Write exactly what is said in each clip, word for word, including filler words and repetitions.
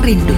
Rindu.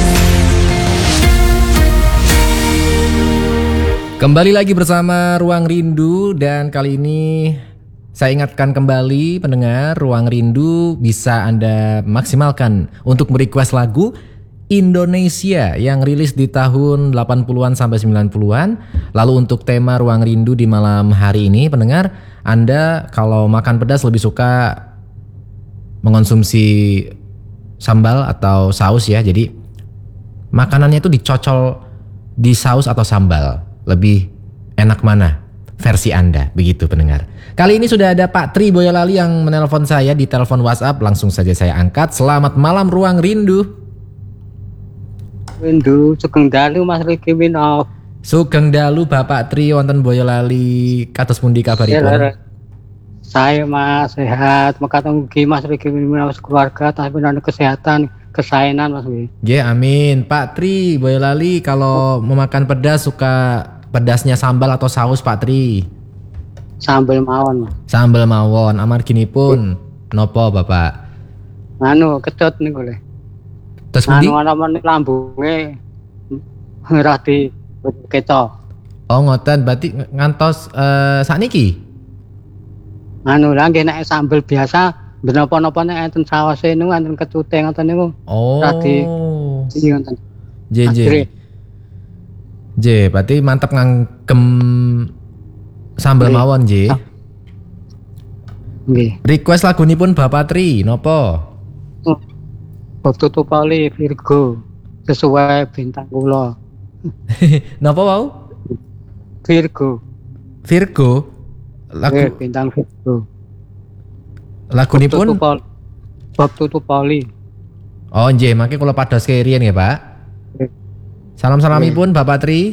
Kembali lagi bersama Ruang Rindu, dan kali ini saya ingatkan kembali pendengar, Ruang Rindu bisa Anda maksimalkan untuk merequest lagu Indonesia yang rilis di tahun delapan puluhan sampai sembilan puluhan. Lalu untuk tema Ruang Rindu di malam hari ini, pendengar, Anda kalau makan pedas lebih suka mengonsumsi sambal atau saus ya. Jadi makanannya itu dicocol di saus atau sambal. Lebih enak mana versi Anda, begitu pendengar. Kali ini sudah ada Pak Tri Boyolali yang menelpon saya di telepon WhatsApp. Langsung saja saya angkat. Selamat malam Ruang Rindu. Rindu Sugeng Dalu Mas Riki Minov. Sugeng Dalu Bapak Tri wonten Boyolali, kados pundi kabaripun? Saya Mas sehat, mekaten ugi Mas Riki Minov keluarga tapi ana kesehatan, kesaenan Mas Wi. Nggih, amin. Pak Tri Boyolali kalau memakan pedas suka pedasnya sambal atau saus Pak Tri? Sambal mawon. Sambal mawon. Amarginipun nopo Bapak? Anu kecut niku lho. Terus pundi? Anu ana men lambunge ora di keco. Oh ngoten, berarti ngantos uh, sakniki? Anu lha nggih nek sambel biasa menapa-napa nek enten sawise niku enten kecute ngoten niku. Oh. Ora di iki ngoten. J J. J, berarti mantap ngangkem sambal Nggih. mawon J. Nggih. Request lagunipun Bapak Tri nopo? Bob tutup Poli Virgo sesuai bintang kula. Nopo wau? Virgo. Virgo. Eh, Lagu bintang Virgo. lagunipun? Bob tutup Poli. Oh nggih, mangke kula padoske riyen nggih, Pak. Salam-salamipun Bapak Tri.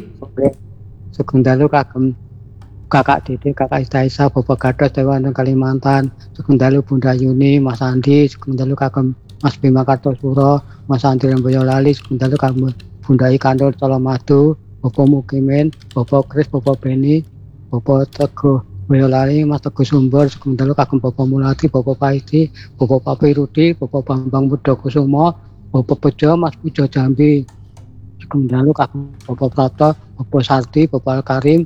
Sugeng Dalu kagem Kakak Dede, Kakak Istaisa, Bapak Gatot Dewa wonten Kalimantan. Sugeng Dalu Bunda Yuni, Mas Andi, Sugeng Dalu kagem Mas Bima Kartosuro, Mas Andi Boyolali, Sugeng Dalu kagem Bunda Ikandor Colomadu, Bapak Mukimin, Bapak Kris, Bapak Beni, Bapak Teguh Boyolali, Mas Teguh Sumber, Sugeng Dalu kagem Bapak Mulati, Bapak Paidi, Bapak Papi Rudi, Bapak Bambang Mudakusumo, Bapak Bejo, Mas Pujo Jambi. Sugeng Dalu kagem Bapak Prapto, Bapak Sardi, Bapak Karim,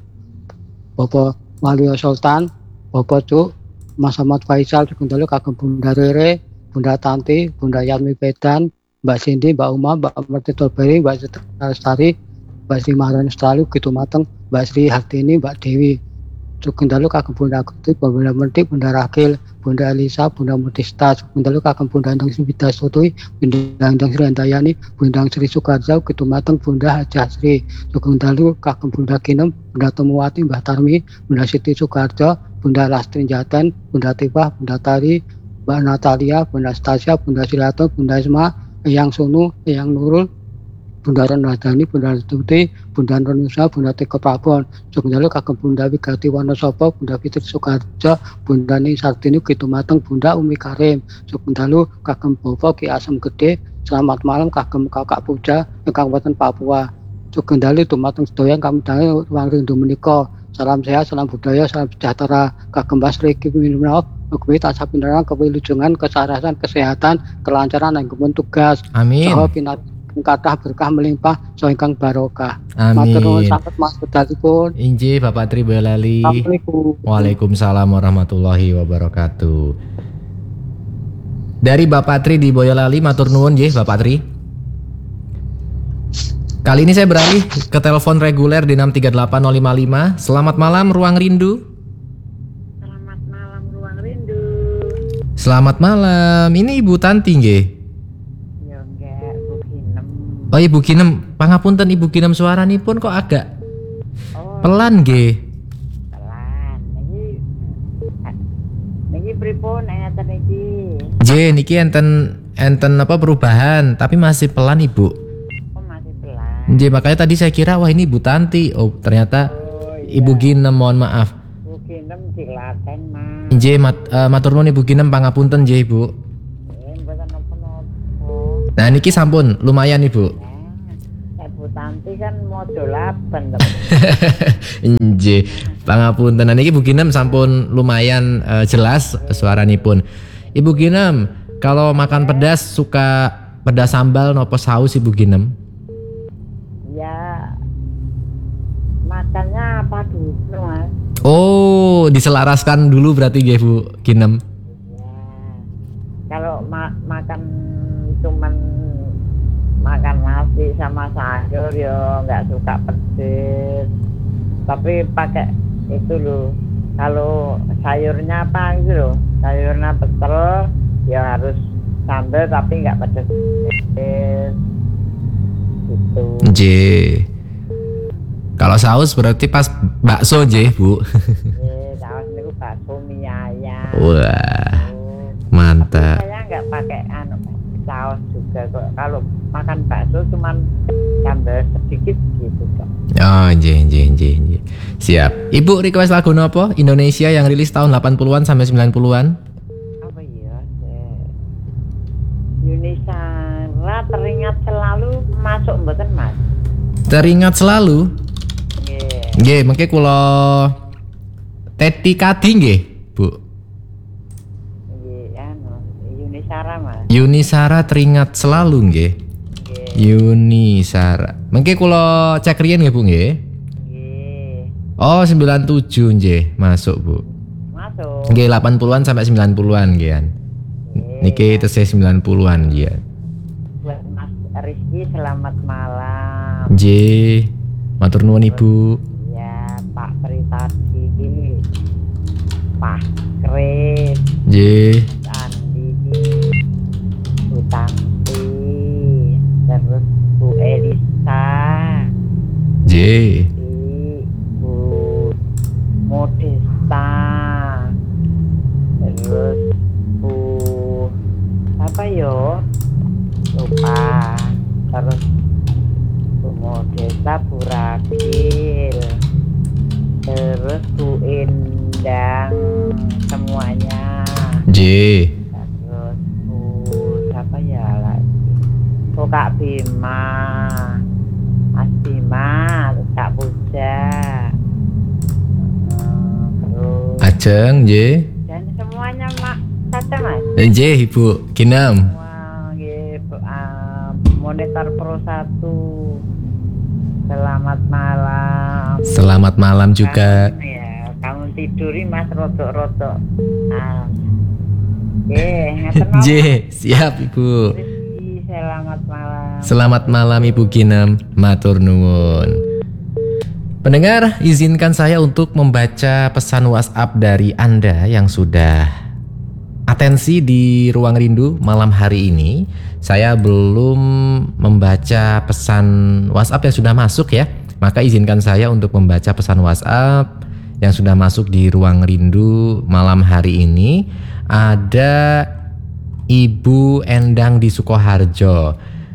Bapak Walio Sultan, Bapak Cuk, Mas Ahmad Faisal. Sugeng Dalu kagem Bunda Rere, Bunda Tanti, Bunda Yatmi Pedan, Mbak Cindy, Mbak Uma, Mbak Merti Tolberi, Mbak Citra Lestari, Mbak Sri Maharani Selalu, Gitu Mateng, Mbak Sri Hartini, Mbak Dewi. Sugeng Dalu kagem Bunda Kuti, Bunda Merti, Bunda Rakil, Bunda Elisa, Bunda Mutista. Sugeng Dalu kagem Bunda Endang Sibida Sutui, Bunda Endang Sri Handayani, Bunda Sri Sukarjo, Gitu Mateng, Bunda Hajah Sri. Sugeng Dalu kagem Bunda Kinem, Bunda Temuwati, Mbah Tarmi, Bunda Siti Sukarjo, Bunda Lastri Jaten, Bunda Tifah, Bunda Tari, Mbak Natalia, Bunda Stasia, Bunda Silato, Bunda Isma, Eyang Sunu, Eyang Nurul, Bunda Renadani, Bunda Tuti, Bunda Nusa, Bunda Tiko Prabon. Sugeng Dalu kagem Bunda Wigati Wonosobo, Bunda Fitri Sukarjo, Bunda Ni Sartini, Gitu Mateng, Bunda Umi Karim. Sugeng Dalu kagem Bobo Ki Asem Gede. Selamat malam kagem Kakak Puja ing Kabupaten Papua. Sugeng Dalu dumateng sedaya kami dangu Ruang Rindu menika. Salam sehat, salam budaya, salam sejahtera kagem Mas Riki Minov. Mugi tansah pinteran, kewilujengan, kesarasan, kesehatan, kelancaran lan gumun tugas. Amin. Saha pinat kathah berkah melimpah saha ingkang barokah. Amin. Matur nuwun sanget Mas Bedalipun. Inji Bapak Tri Boyolali. Assalamualaikum. Waalaikumsalam warahmatullahi wabarakatuh. Dari Bapak Tri di Boyolali, matur nuwun nggih Bapak Tri. Kali ini saya beralih ke telepon reguler di enam tiga delapan nol lima lima. Selamat malam Ruang Rindu. Selamat malam Ruang Rindu. Selamat malam. Ini Ibu Tanti nggih? Ya enggak, Bu Kinem. Oh Ibu Kinem, pangapunten Ibu Kinem suaranipun kok agak Oh, pelan nggih. pelan. Niki niki pripun ngeten iki? J niki enten enten apa perubahan, tapi masih pelan Ibu. Oh, masih pelan. J makanya tadi saya kira wah ini Ibu Tanti. Oh ternyata Oh, iya. Ibu Kinem, mohon maaf. Bu Kinem dilaten, Mas. J mat, uh, matur nuwun Ibu Kinem pangapunten J Ibu. Eh, mboten napa-napa. Nah niki sampun lumayan Ibu. Nah, Bu Tanti kan modul laben to. Nggih, pangapunten. Nah niki Ibu Kinem sampun lumayan uh, jelas suaranipun. Ibu Kinem, kalau makan pedas suka pedas sambal nopo saus Ibu Ginem? Ya makannya apa dulu Mas? Oh, diselaraskan dulu berarti nggih Bu Ginem. Ya kalau ma makan cuman makan nasi sama sayur ya nggak suka pedes, tapi pakai itu loh, kalau sayurnya apa gitu loh, sayurnya betel ya harus sambal tapi nggak pedes gitu. J. Kalau saus berarti pas bakso J Bu. Eh, saus itu bakso mie ayam. Wah, Oh, mantap. saya nggak pakai anu saus juga kok. Kalau makan bakso cuman sambal sedikit gitu kok. Oh, J, J, J, J. Siap. Ibu request lagu nopo Indonesia yang rilis tahun delapan puluhan sampai sembilan puluhan? Apa ya? Indonesia teringat selalu masuk mboten Mas? Teringat selalu. Nggih. Nggih, mengke kula Teti Kadi nggih, Bu. Nggih, anu Yuni Sara Mas. Yuni Sara teringat selalu nggih. Nggih. Yuni Sara. Mengke kula cek riyen nggih Bu nggih. Nggih. Oh, sembilan puluh tujuh nggih, masuk Bu. Masuk. Nggih, delapan puluhan sampai sembilan puluhan nggih. Niki tesih sembilan puluhan nggih. Buat Mas Rizky selamat malam. J. Matur nuwun Ibu. Ya, Pak Pritadi, Pak Kris, J. Andi, Bu Tanti, terus Bu Elisa, J. Bu Modesta, terus Bu apa yo lupa, terus Bu Modesta, Bu Ragil, terus Bu Endang, semuanya. J. Terus Bu siapa ya lagi? Bu Kak Bima, Mas Bima, terus Kak Puja, Eh, terus Ajeng J. dan semuanya mak saja Mas. J Ibu Ginem. Wah, gitu. Uh, Monitor Pro satu. Selamat malam. Selamat malam juga. Kamu, ya, kamu tiduri Mas rodok-rodok. Ah. Ye, ngeten J. Siap Ibu. Rizky, selamat malam. Selamat malam Ibu Ginem. Matur nuwun. Pendengar, izinkan saya untuk membaca pesan WhatsApp dari Anda yang sudah atensi di Ruang Rindu malam hari ini. Saya belum membaca pesan WhatsApp yang sudah masuk ya. Maka izinkan saya untuk membaca pesan WhatsApp yang sudah masuk di Ruang Rindu malam hari ini. Ada Ibu Endang di Sukoharjo.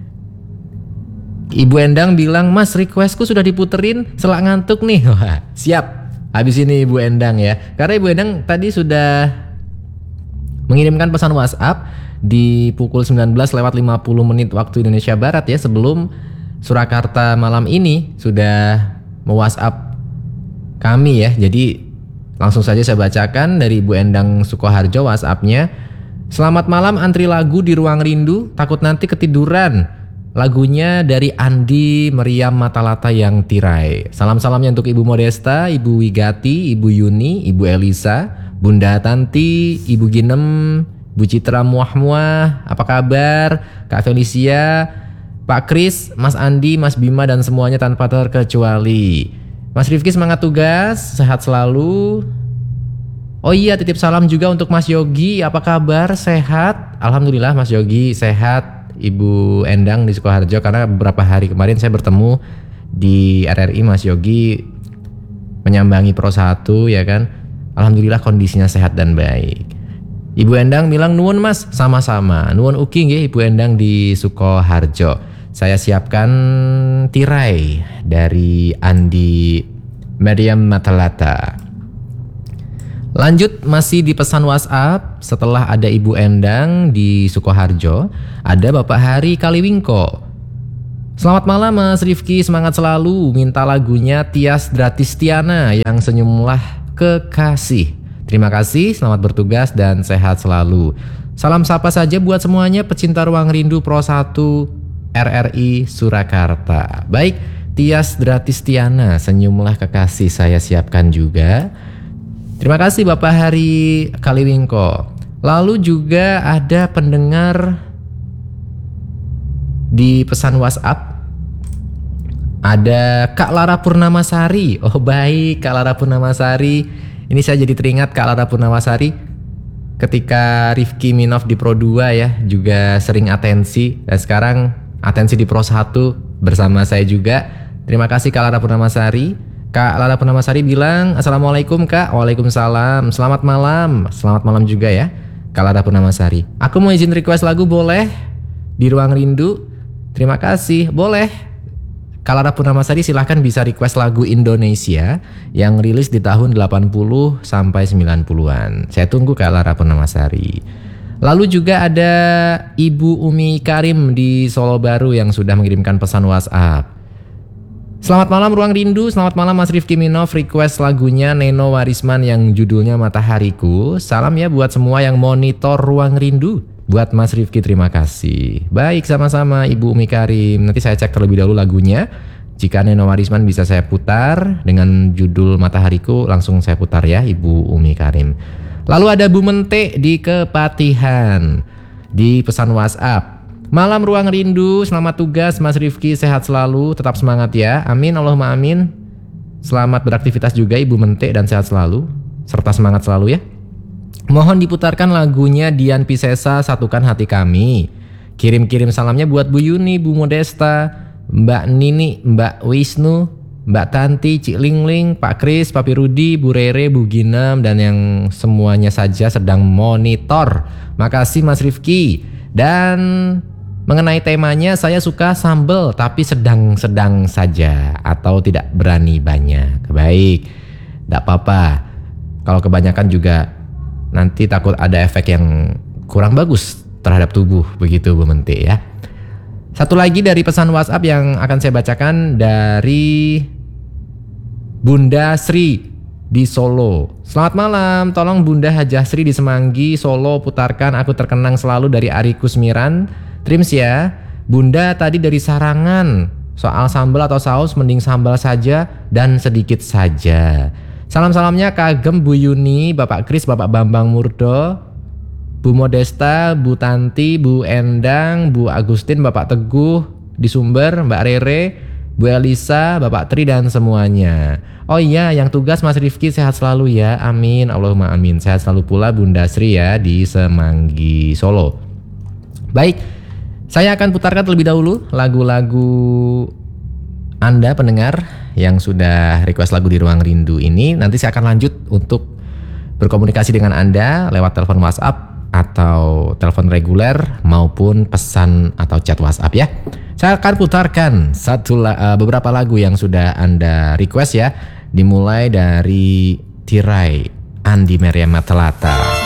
Ibu Endang bilang, "Mas, requestku sudah diputerin, selak ngantuk nih." Wah, siap. Habis ini Ibu Endang ya. Karena Ibu Endang tadi sudah mengirimkan pesan WhatsApp di pukul sembilan belas lewat lima puluh menit waktu Indonesia Barat ya, sebelum Surakarta malam ini sudah me-WhatsApp kami ya. Jadi langsung saja saya bacakan dari Ibu Endang Sukoharjo WhatsApp-nya. "Selamat malam, antri lagu di Ruang Rindu, takut nanti ketiduran. Lagunya dari Andi Meriam Matalata yang tirai. Salam-salamnya untuk Ibu Modesta, Ibu Wigati, Ibu Yuni, Ibu Elisa, Bunda Tanti, Ibu Ginem, Bu Citra Muah-Muah, apa kabar? Kak Felicia, Pak Kris, Mas Andi, Mas Bima dan semuanya tanpa terkecuali. Mas Rifki semangat tugas, sehat selalu. Oh iya, titip salam juga untuk Mas Yogi, apa kabar? Sehat? Alhamdulillah Mas Yogi sehat. Ibu Endang di Sukoharjo, karena beberapa hari kemarin saya bertemu di R R I Mas Yogi menyambangi Pro satu ya kan. Alhamdulillah kondisinya sehat dan baik. Ibu Endang bilang nuwun Mas, sama-sama. Nuwun ugi nggih Ibu Endang di Sukoharjo. Saya siapkan tirai dari Andi Meriam Matalata. Lanjut masih di pesan WhatsApp. Setelah ada Ibu Endang di Sukoharjo, ada Bapak Hari Kaliwingko. "Selamat malam Mas Rifki, semangat selalu. Minta lagunya Tias Dratistiana yang Senyumlah Kekasih. Terima kasih, selamat bertugas dan sehat selalu." Salam sapa saja buat semuanya pecinta Ruang Rindu Pro satu R R I Surakarta. Baik, Tias Dratistiana, senyumlah kekasih saya siapkan juga. Terima kasih Bapak Hari Kaliwingko. Lalu juga ada pendengar di pesan WhatsApp. Ada Kak Lara Purnamasari. Oh baik, Kak Lara Purnamasari. Ini saya jadi teringat Kak Lara Purnamasari ketika Rifki Minov di Pro dua ya, juga sering atensi. Dan sekarang atensi di Pro satu bersama saya juga. Terima kasih Kak Lara Purnamasari. Kak Lara Purnamasari bilang, Assalamualaikum Kak. Waalaikumsalam. Selamat malam. Selamat malam juga ya Kak Lara Purnamasari. Aku mau izin request lagu boleh? Di Ruang Rindu. Terima kasih. Boleh. Kak Lara Purnamasari silahkan bisa request lagu Indonesia yang rilis di tahun delapan puluh sampai sembilan puluhan. Saya tunggu Kak Lara Purnamasari. Lalu juga ada Ibu Umi Karim di Solo Baru yang sudah mengirimkan pesan WhatsApp. Selamat malam Ruang Rindu, selamat malam Mas Rifki Minov, request lagunya Neno Warisman yang judulnya Matahariku. Salam ya buat semua yang monitor Ruang Rindu. Buat Mas Rifki terima kasih. Baik, sama-sama Ibu Umi Karim. Nanti saya cek terlebih dahulu lagunya. Jika Neno Warisman bisa saya putar dengan judul Matahariku, langsung saya putar ya Ibu Umi Karim. Lalu ada Bu Mente di Kepatihan di pesan WhatsApp. Malam Ruang Rindu, selamat tugas Mas Rifki, sehat selalu, tetap semangat ya. Amin, Allahumma amin. Selamat beraktivitas juga Ibu Mente dan sehat selalu, serta semangat selalu ya. Mohon diputarkan lagunya Dian Piscesa, Satukan Hati Kami. Kirim-kirim salamnya buat Bu Yuni, Bu Modesta, Mbak Nini, Mbak Wisnu, Mbak Tanti, Cik Lingling, Pak Kris, Papi Rudi, Bu Rere, Bu Ginem, dan yang semuanya saja sedang monitor. Makasih Mas Rifki. Dan mengenai temanya, saya suka sambel tapi sedang-sedang saja atau tidak berani banyak. Baik, tidak apa-apa. Kalau kebanyakan juga nanti takut ada efek yang kurang bagus terhadap tubuh, begitu Bu Mente ya. Satu lagi dari pesan WhatsApp yang akan saya bacakan dari Bunda Sri di Solo. Selamat malam, tolong Bunda Hajah Sri di Semanggi, Solo putarkan Aku Terkenang Selalu dari Ari Kusmiran. Trims ya. Bunda tadi dari Sarangan. Soal sambal atau saus mending sambal saja dan sedikit saja. Salam-salamnya kagem Bu Yuni, Bapak Kris, Bapak Bambang Murdo, Bu Modesta, Bu Tanti, Bu Endang, Bu Agustin, Bapak Teguh di Sumber, Mbak Rere, Bu Elisa, Bapak Tri dan semuanya. Oh iya, yang tugas Mas Rifki sehat selalu ya. Amin, Allahumma amin. Sehat selalu pula Bunda Sri ya di Semanggi, Solo. Baik, saya akan putarkan terlebih dahulu lagu-lagu Anda pendengar yang sudah request lagu di Ruang Rindu ini. Nanti saya akan lanjut untuk berkomunikasi dengan Anda lewat telepon WhatsApp atau telepon reguler maupun pesan atau chat WhatsApp ya. Saya akan putarkan satu uh, beberapa lagu yang sudah Anda request ya. Dimulai dari Tirai Andi Meriam Matelata.